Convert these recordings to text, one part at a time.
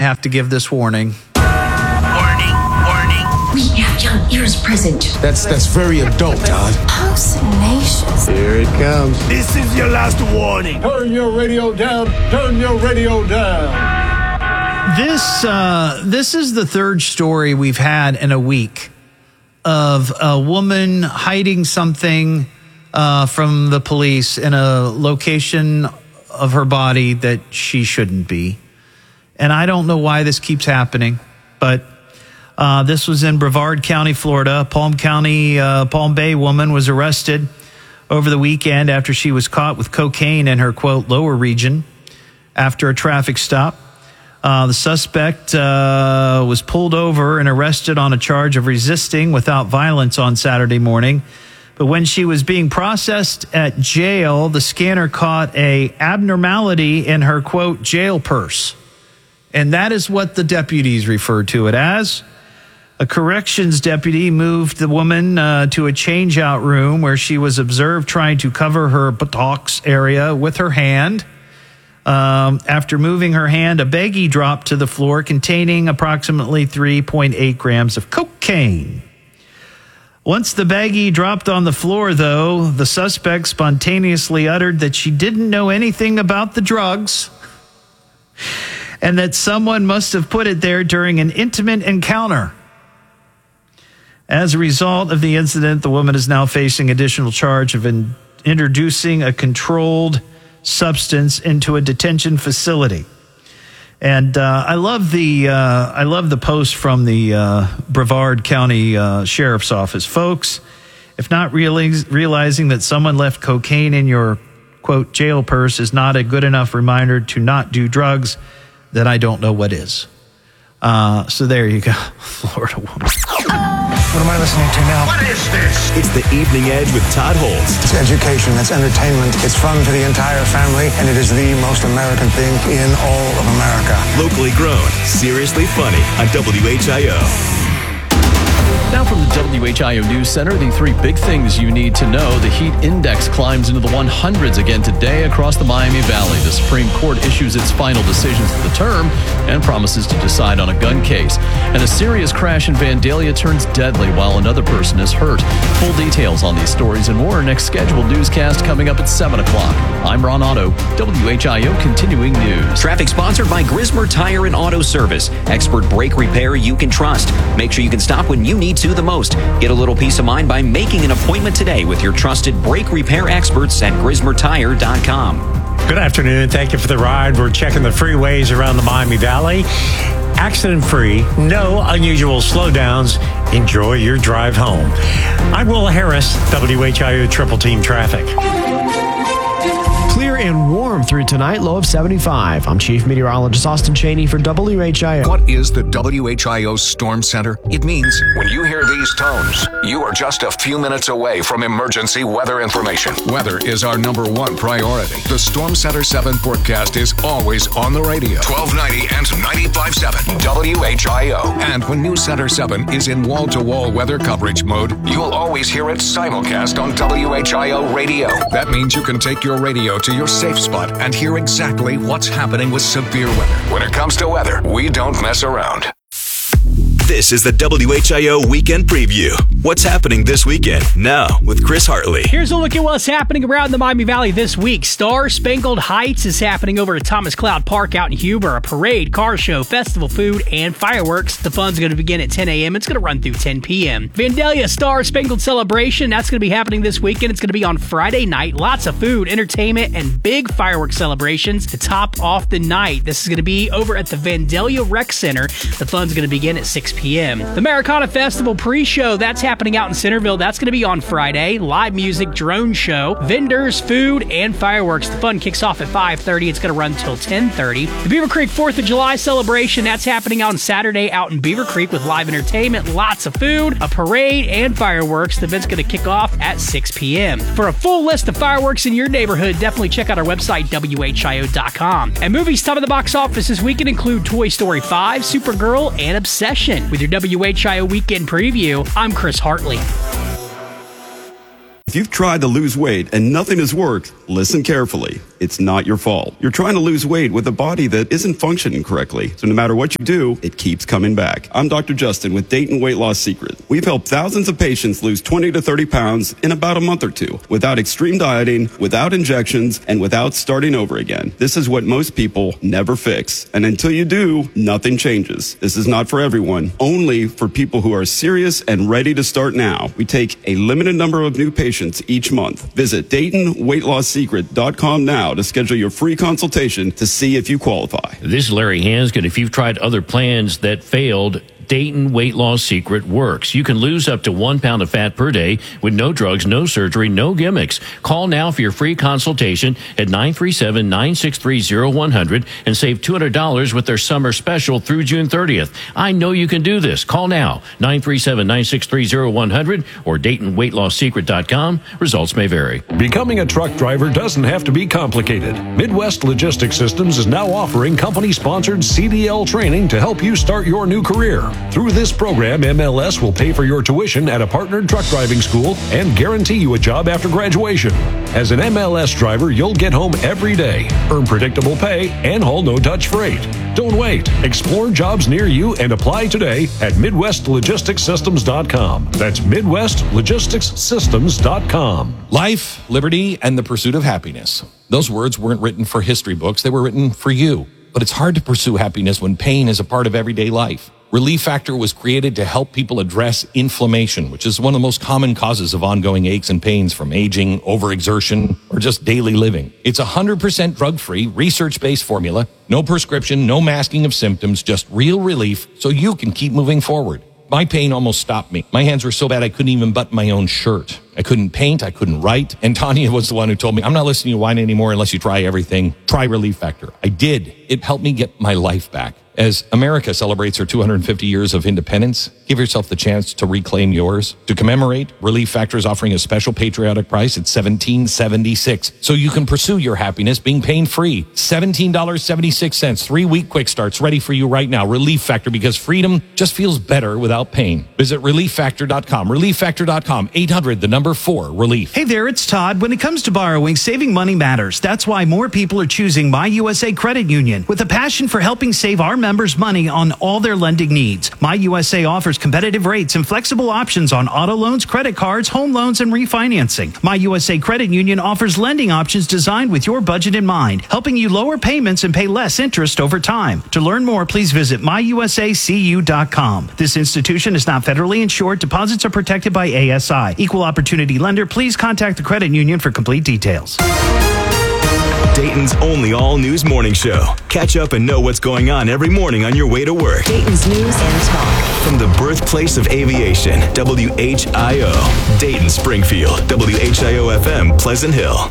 have to give this warning. We have young ears present. That's very adult, Todd. How salacious. Here it comes. This is your last warning. Turn your radio down. Turn your radio down. This is the third story we've had in a week of a woman hiding something from the police in a location of her body that she shouldn't be. And I don't know why this keeps happening, but this was in Brevard County, Florida. Palm Bay woman was arrested over the weekend after she was caught with cocaine in her, quote, lower region after a traffic stop. The suspect was pulled over and arrested on a charge of resisting without violence on Saturday morning. But when she was being processed at jail, the scanner caught a abnormality in her, quote, jail purse. And that is what the deputies referred to it as. A corrections deputy moved the woman to a change-out room where she was observed trying to cover her buttocks area with her hand. After moving her hand, a baggie dropped to the floor containing approximately 3.8 grams of cocaine. Once the baggie dropped on the floor, though, the suspect spontaneously uttered that she didn't know anything about the drugs and that someone must have put it there during an intimate encounter. As a result of the incident, the woman is now facing additional charge of introducing a controlled substance into a detention facility. And I love the post from the Brevard County Sheriff's Office. Folks, if not realizing that someone left cocaine in your, quote, jail purse is not a good enough reminder to not do drugs, then I don't know what is. So there you go, Florida woman. What am I listening to now? What is this? It's the Evening Edge with Todd Holtz. It's education, it's entertainment, it's fun for the entire family, and it is the most American thing in all of America. Locally grown, seriously funny on WHIO. Now from the WHIO News Center, the three big things you need to know. The heat index climbs into the 100s again today across the Miami Valley. The Supreme Court issues its final decisions for the term and promises to decide on a gun case. And a serious crash in Vandalia turns deadly while another person is hurt. Full details on these stories and more next scheduled newscast coming up at 7 o'clock. I'm Ron Otto, WHIO Continuing News. Traffic sponsored by Grismer Tire and Auto Service. Expert brake repair you can trust. Make sure you can stop when you need to the most. Get a little peace of mind by making an appointment today with your trusted brake repair experts at GrismerTire.com. Good afternoon. Thank you for the ride. We're checking the freeways around the Miami Valley. Accident-free, no unusual slowdowns. Enjoy your drive home. I'm Will Harris, WHIO Triple Team Traffic. Clear and warm through tonight, low of 75. I'm Chief Meteorologist Austin Cheney for WHIO. What is the WHIO Storm Center? It means when you hear these tones, you are just a few minutes away from emergency weather information. Weather is our #1 priority. The Storm Center 7 forecast is always on the radio. 1290 and 95.7 WHIO. And when News Center 7 is in wall-to-wall weather coverage mode, you'll always hear it simulcast on WHIO radio. That means you can take your radio to your safe spot and hear exactly what's happening with severe weather. When it comes to weather, we don't mess around. This is the WHIO Weekend Preview. What's happening this weekend? Now with Chris Hartley. Here's a look at what's happening around the Miami Valley this week. Star Spangled Heights is happening over at Thomas Cloud Park out in Huber. A parade, car show, festival food, and fireworks. The fun's going to begin at 10 a.m. It's going to run through 10 p.m. Vandalia Star Spangled Celebration. That's going to be happening this weekend. It's going to be on Friday night. Lots of food, entertainment, and big fireworks celebrations to top off the night. This is going to be over at the Vandalia Rec Center. The fun's going to begin at 6 p.m. The Americana Festival pre-show, that's happening out in Centerville. That's going to be on Friday. Live music, drone show, vendors, food, and fireworks. The fun kicks off at 5:30. It's going to run until 10:30. The Beaver Creek 4th of July celebration, that's happening on Saturday out in Beaver Creek with live entertainment, lots of food, a parade, and fireworks. The event's going to kick off at 6 p.m. For a full list of fireworks in your neighborhood, definitely check out our website, WHIO.com. And movies top of the box office this weekend include Toy Story 5, Supergirl, and Obsession. With your WHIO Weekend Preview, I'm Chris Hartley. If you've tried to lose weight and nothing has worked, listen carefully. It's not your fault. You're trying to lose weight with a body that isn't functioning correctly. So no matter what you do, it keeps coming back. I'm Dr. Justin with Dayton Weight Loss Secret. We've helped thousands of patients lose 20 to 30 pounds in about a month or two without extreme dieting, without injections, and without starting over again. This is what most people never fix. And until you do, nothing changes. This is not for everyone, only for people who are serious and ready to start now. We take a limited number of new patients each month. Visit DaytonWeightLossSecret.com now to schedule your free consultation to see if you qualify. This is Larry Hanskin. If you've tried other plans that failed, Dayton Weight Loss Secret works. You can lose up to 1 pound of fat per day with no drugs, no surgery, no gimmicks. Call now for your free consultation at 937-963-0100 and save $200 with their summer special through June 30th. I know you can do this. Call now, 937-963-0100 or DaytonWeightLossSecret.com. Results may vary. Becoming a truck driver doesn't have to be complicated. Midwest Logistics Systems is now offering company-sponsored CDL training to help you start your new career. Through this program, MLS will pay for your tuition at a partnered truck driving school and guarantee you a job after graduation. As an MLS driver, you'll get home every day, earn predictable pay, and haul no-touch freight. Don't wait. Explore jobs near you and apply today at MidwestLogisticsSystems.com. That's MidwestLogisticsSystems.com. Life, liberty, and the pursuit of happiness. Those words weren't written for history books. They were written for you. But it's hard to pursue happiness when pain is a part of everyday life. Relief Factor was created to help people address inflammation, which is one of the most common causes of ongoing aches and pains from aging, overexertion, or just daily living. It's 100% drug-free, research-based formula, no prescription, no masking of symptoms, just real relief so you can keep moving forward. My pain almost stopped me. My hands were so bad I couldn't even button my own shirt. I couldn't paint, I couldn't write. And Tanya was the one who told me, I'm not listening to you whine anymore unless you try everything. Try Relief Factor. I did. It helped me get my life back. As America celebrates her 250 years of independence, give yourself the chance to reclaim yours. To commemorate, Relief Factor is offering a special patriotic price at $17.76, so you can pursue your happiness being pain-free. $17.76, 3-week quick starts ready for you right now. Relief Factor, because freedom just feels better without pain. Visit ReliefFactor.com. ReliefFactor.com. 800-4-RELIEF. Hey there, it's Todd. When it comes to borrowing, saving money matters. That's why more people are choosing My USA Credit Union with a passion for helping save our members money on all their lending needs. My USA offers competitive rates and flexible options on auto loans, credit cards, home loans, and refinancing. My USA Credit Union offers lending options designed with your budget in mind, helping you lower payments and pay less interest over time. To learn more, please visit myusacu.com. This institution is not federally insured. Deposits are protected by ASI. Equal opportunity lender. Please contact the credit union for complete details. Dayton's only all-news morning show. Catch up and know what's going on every morning on your way to work. Dayton's News and Talk. From the birthplace of aviation, WHIO. Dayton, Springfield. WHIO-FM, Pleasant Hill.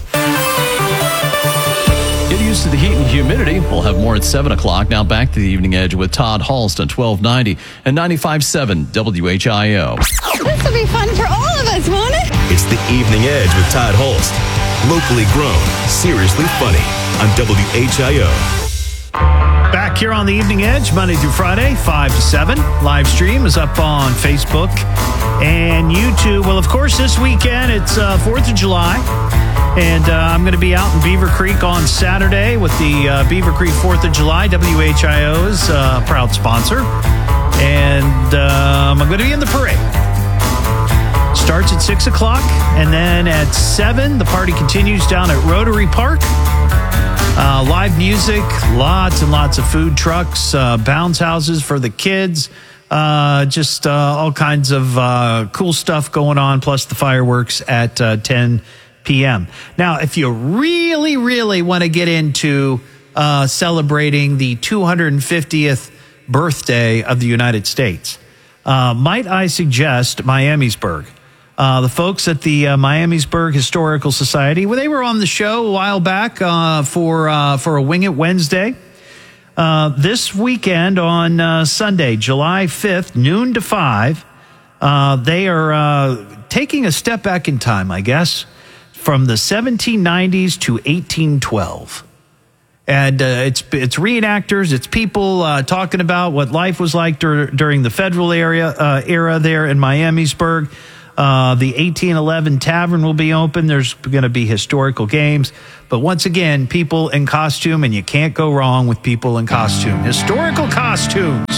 Get used to the heat and humidity. We'll have more at 7 o'clock. Now back to the Evening Edge with Todd Halst on 1290 and 95.7 WHIO. This will be fun for all of us, won't it? It's the Evening Edge with Todd Halst. Locally grown, seriously funny on WHIO. Back here on the Evening Edge, Monday through Friday, 5 to 7. Live stream is up on Facebook and YouTube. Well, of course, this weekend, it's 4th of July. And I'm going to be out in Beaver Creek on Saturday with the Beaver Creek 4th of July. WHIO is a proud sponsor. And I'm going to be in the parade. Starts at 6 o'clock, and then at 7, the party continues down at Rotary Park. Live music, lots and lots of food trucks, bounce houses for the kids, just all kinds of cool stuff going on, plus the fireworks at 10 p.m. Now, if you really, really want to get into celebrating the 250th birthday of the United States, might I suggest Miamisburg? The folks at the Miamisburg Historical Society, well, they were on the show a while back for a Wing It Wednesday. This weekend on Sunday, July 5th, noon to 5, they are taking a step back in time, I guess, from the 1790s to 1812. And it's reenactors, it's people talking about what life was like during the federal era there in Miamisburg. The 1811 Tavern will be open. There's going to be historical games. But once again, people in costume, and you can't go wrong with people in costume. Historical costumes.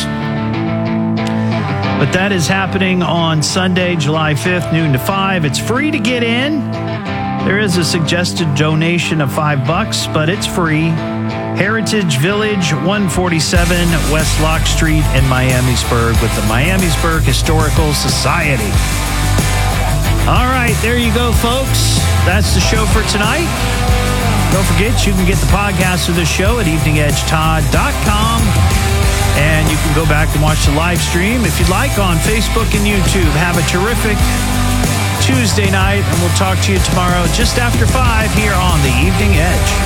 But that is happening on Sunday, July 5th, noon to 5. It's free to get in. There is a suggested donation of $5, but it's free. Heritage Village, 147 West Lock Street in Miamisburg with the Miamisburg Historical Society. All right, there you go, folks. That's the show for tonight. Don't forget, you can get the podcast of the show at eveningedgetodd.com. And you can go back and watch the live stream if you'd like on Facebook and YouTube. Have a terrific Tuesday night, and we'll talk to you tomorrow just after 5 here on The Evening Edge.